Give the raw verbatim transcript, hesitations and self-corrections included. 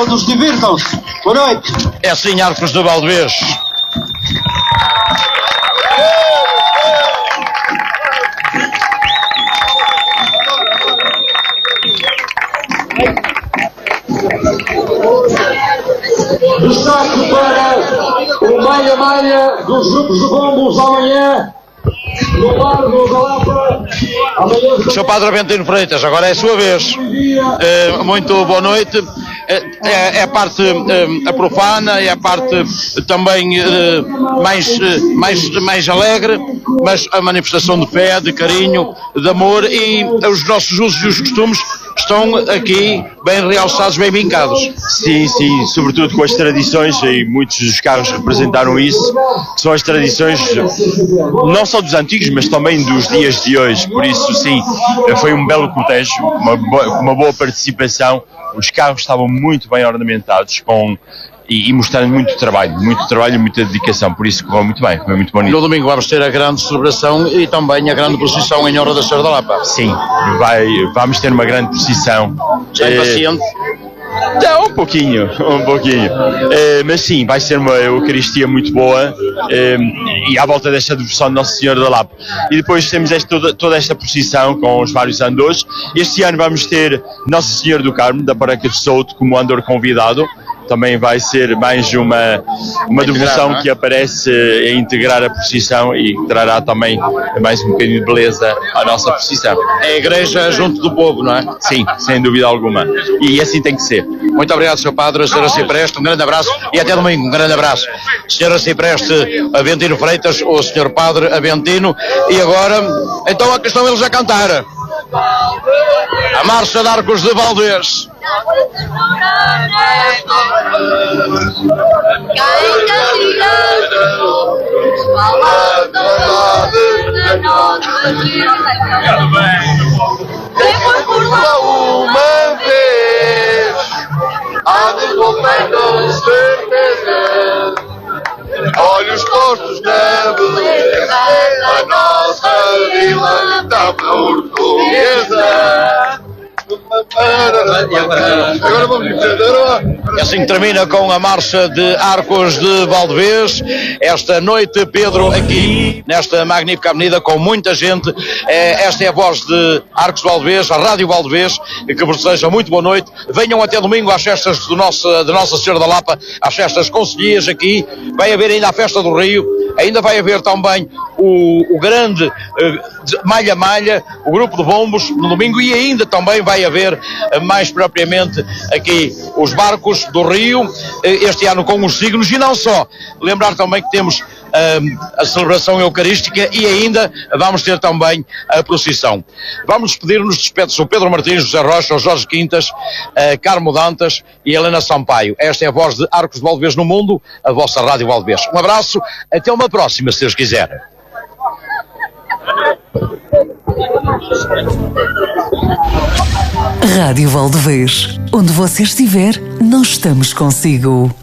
Todos divirtam-se. Boa noite. É assim, Arcos de Valdevez. Destaque para o Malha-Malha dos grupos de bombos amanhã no Largo da Lapa. senhor Padre Aventino Freitas, agora é a sua vez. Uh, muito boa noite. Uh, é, é a parte uh, a profana, é a parte uh, também uh, mais, uh, mais, mais alegre, mas a manifestação de fé, de carinho, de amor, e os nossos usos e os costumes estão aqui bem realçados, bem vincados. Sim, sim, sobretudo com as tradições, e muitos dos carros representaram isso, que são as tradições não só dos antigos, mas também dos dias de hoje. Por isso, sim, foi um belo cortejo, uma boa, uma boa participação. Os carros estavam muito bem ornamentados com, e, e mostrando muito trabalho, muito trabalho e muita dedicação, por isso correu muito bem, foi muito bonito. No domingo vamos ter a grande celebração e também a grande procissão em honra da Senhora da Lapa. Sim, vai, vamos ter uma grande procissão. Já é paciente? É, um pouquinho, um pouquinho. É, mas sim, vai ser uma Eucaristia muito boa, é, e à volta desta devoção de Nossa Senhora da Lapa. E depois temos este, toda, toda esta procissão com os vários andores. Este ano vamos ter Nossa Senhora do Carmo, da Paróquia de Souto, como andor convidado. Também vai ser mais uma, uma devoção, é? Que aparece a integrar a procissão e trará também mais um bocadinho de beleza à nossa procissão. É a igreja junto do povo, não é? Sim, sem dúvida alguma. E assim tem que ser. Muito obrigado, senhor Padre, senhora Cipreste, um grande abraço e até domingo, um grande abraço. senhora Cipreste Aventino Freitas, o senhor Padre Aventino, e agora, então aqui estão eles a cantar. A Marcha de Arcos de Valdevez. Depois por lá uma vez há de voltar com certeza. Olhos postos na beleza, a nossa vila da portuguesa. Agora vamos E assim termina com a Marcha de Arcos de Valdevez. Esta noite, Pedro, aqui nesta magnífica avenida com muita gente. Esta é a voz de Arcos de Valdevez, a Rádio Valdevez, que vos deseja muito boa noite. Venham até domingo às festas do nosso, de Nossa Senhora da Lapa, às festas concelhias aqui. Vai haver ainda a Festa do Rio, ainda vai haver também o, o grande uh, Malha-Malha, o grupo de bombos no domingo, e ainda também vai haver uh, mais propriamente aqui os barcos do Rio, uh, este ano com os signos, e não só. Lembrar também que temos uh, a celebração eucarística e ainda vamos ter também a procissão. Vamos despedir-nos, despede-se o Pedro Martins, José Rocha, o Jorge Quintas, uh, Carmo Dantas e Helena Sampaio. Esta é a voz de Arcos de Valdevez no Mundo, a vossa Rádio Valdevez. Um abraço, até uma próxima, se Deus quiser. Rádio Valdevez, onde você estiver, nós estamos consigo.